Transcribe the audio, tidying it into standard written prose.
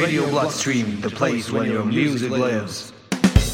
Radio Bloodstream, the place where your music lives.